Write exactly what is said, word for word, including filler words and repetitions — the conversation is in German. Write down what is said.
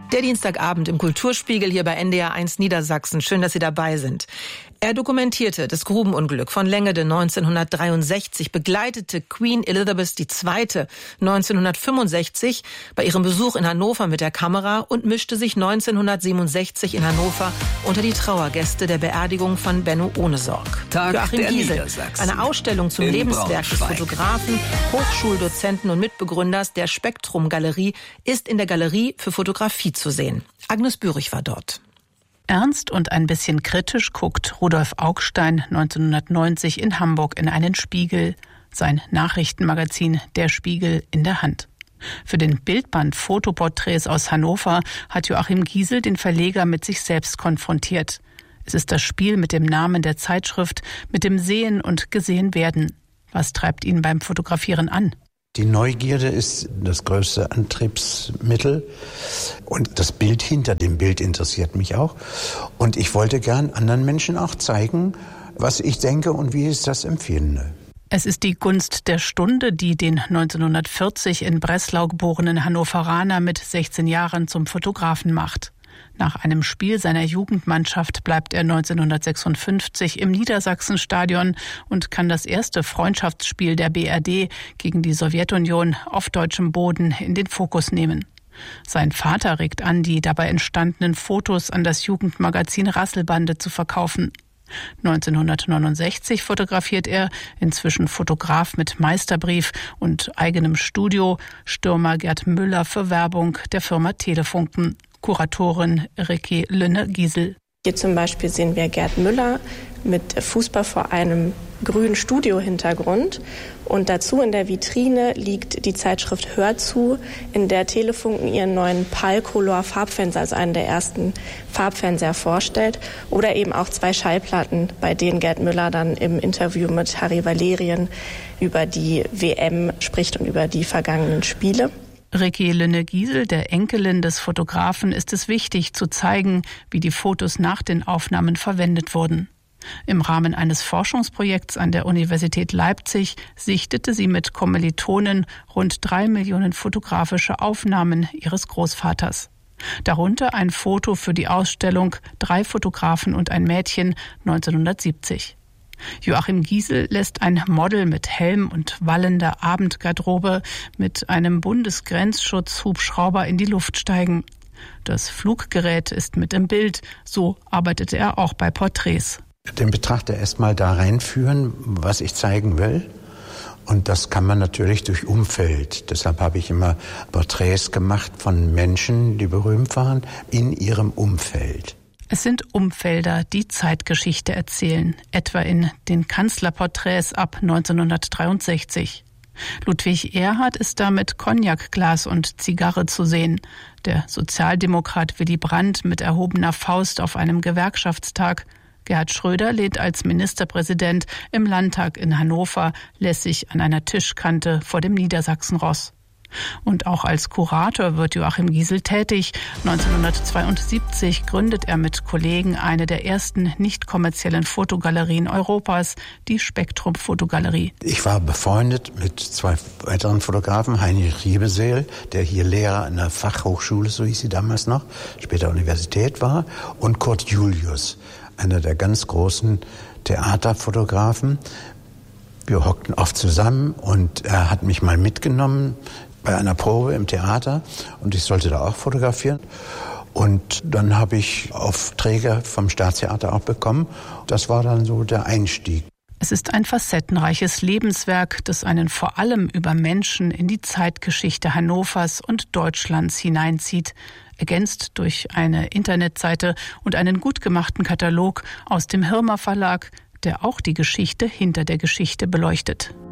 Der Dienstagabend im Kulturspiegel hier bei N D R eins Niedersachsen. Schön, dass Sie dabei sind. Er dokumentierte das Grubenunglück von Lengede neunzehnhundertdreiundsechzig, begleitete Queen Elizabeth die Zweite neunzehnhundertfünfundsechzig bei ihrem Besuch in Hannover mit der Kamera und mischte sich neunzehnhundertsiebenundsechzig in Hannover unter die Trauergäste der Beerdigung von Benno Ohnesorg. Tag Joachim der Giesel, Niedersachsen. eine Ausstellung zum In Lebenswerk des Braunschweig. Fotografen, Hochschuldozenten und Mitbegründers der Spektrum Galerie ist in der Galerie für Fotografie zu sehen. Agnes Bürich war dort. Ernst und ein bisschen kritisch guckt Rudolf Augstein neunzehnhundertneunzig in Hamburg in einen Spiegel, sein Nachrichtenmagazin Der Spiegel in der Hand. Für den Bildband Fotoporträts aus Hannover hat Joachim Giesel den Verleger mit sich selbst konfrontiert. Es ist das Spiel mit dem Namen der Zeitschrift, mit dem Sehen und Gesehenwerden. Was treibt ihn beim Fotografieren an? Die Neugierde ist das größte Antriebsmittel und das Bild hinter dem Bild interessiert mich auch. Und ich wollte gern anderen Menschen auch zeigen, was ich denke und wie ich das empfinde. Es ist die Gunst der Stunde, die den neunzehnhundertvierzig in Breslau geborenen Hannoveraner mit sechzehn Jahren zum Fotografen macht. Nach einem Spiel seiner Jugendmannschaft bleibt er neunzehnhundertsechsundfünfzig im Niedersachsenstadion und kann das erste Freundschaftsspiel der B R D gegen die Sowjetunion auf deutschem Boden in den Fokus nehmen. Sein Vater regt an, die dabei entstandenen Fotos an das Jugendmagazin Rasselbande zu verkaufen. neunzehnhundertneunundsechzig fotografiert er, inzwischen Fotograf mit Meisterbrief und eigenem Studio, Stürmer Gerd Müller für Werbung der Firma Telefunken. Kuratorin Ricky Lünne-Giesel. Hier zum Beispiel sehen wir Gerd Müller mit Fußball vor einem grünen Studiohintergrund. Und dazu in der Vitrine liegt die Zeitschrift Hör zu, in der Telefunken ihren neuen Palcolor Farbfernseher, also einen der ersten Farbfernseher, vorstellt. Oder eben auch zwei Schallplatten, bei denen Gerd Müller dann im Interview mit Harry Valerien über die W M spricht und über die vergangenen Spiele. Ricky Lünne-Giesel, der Enkelin des Fotografen, ist es wichtig zu zeigen, wie die Fotos nach den Aufnahmen verwendet wurden. Im Rahmen eines Forschungsprojekts an der Universität Leipzig sichtete sie mit Kommilitonen rund drei Millionen fotografische Aufnahmen ihres Großvaters. Darunter ein Foto für die Ausstellung Drei Fotografen und ein Mädchen neunzehnhundertsiebzig. Joachim Giesel lässt ein Model mit Helm und wallender Abendgarderobe mit einem Bundesgrenzschutz-Hubschrauber in die Luft steigen. Das Fluggerät ist mit im Bild, so arbeitete er auch bei Porträts. Den Betrachter erstmal da reinführen, was ich zeigen will. Und das kann man natürlich durch Umfeld. Deshalb habe ich immer Porträts gemacht von Menschen, die berühmt waren, in ihrem Umfeld. Es sind Umfelder, die Zeitgeschichte erzählen, etwa in den Kanzlerporträts ab neunzehnhundertdreiundsechzig. Ludwig Erhard ist da mit Cognacglas und Zigarre zu sehen. Der Sozialdemokrat Willy Brandt mit erhobener Faust auf einem Gewerkschaftstag. Gerhard Schröder lehnt als Ministerpräsident im Landtag in Hannover lässig an einer Tischkante vor dem Niedersachsenross. Und auch als Kurator wird Joachim Giesel tätig. neunzehnhundertzweiundsiebzig gründet er mit Kollegen eine der ersten nicht kommerziellen Fotogalerien Europas, die Spektrum Fotogalerie. Ich war befreundet mit zwei weiteren Fotografen, Heinrich Riebeseel, der hier Lehrer an der Fachhochschule, so hieß sie damals noch, später Universität war, und Kurt Julius, einer der ganz großen Theaterfotografen. Wir hockten oft zusammen und er hat mich mal mitgenommen bei einer Probe im Theater und ich sollte da auch fotografieren. Und dann habe ich Aufträge vom Staatstheater auch bekommen. Das war dann so der Einstieg. Es ist ein facettenreiches Lebenswerk, das einen vor allem über Menschen in die Zeitgeschichte Hannovers und Deutschlands hineinzieht, ergänzt durch eine Internetseite und einen gut gemachten Katalog aus dem Hirmer Verlag, der auch die Geschichte hinter der Geschichte beleuchtet.